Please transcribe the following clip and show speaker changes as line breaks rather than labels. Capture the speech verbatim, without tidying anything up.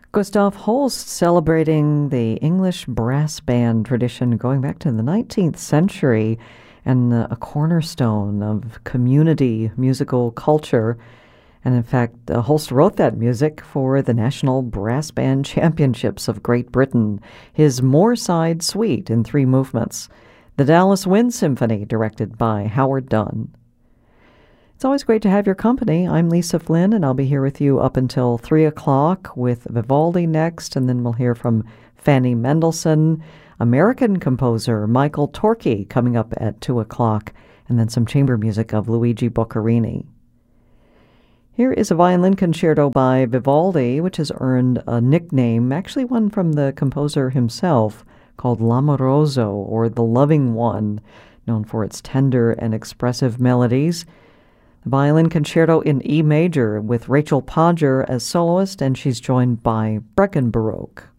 Gustav Holst celebrating the English brass band tradition going back to the nineteenth century and uh, a cornerstone of community musical culture. And in fact, uh, Holst wrote that music for the National Brass Band Championships of Great Britain, his Moorside Suite in three movements, the Dallas Wind Symphony, directed by Howard Dunn. It's always great to have your company. I'm Lisa Flynn, and I'll be here with you up until three o'clock with Vivaldi next, and then we'll hear from Fanny Mendelssohn, American composer Michael Torke coming up at two o'clock, and then some chamber music of Luigi Boccherini. Here is a violin concerto by Vivaldi, which has earned a nickname, actually one from the composer himself, called L'Amoroso, or the Loving One, known for its tender and expressive melodies. Violin concerto in E major with Rachel Podger as soloist, and she's joined by Breckenbaroque.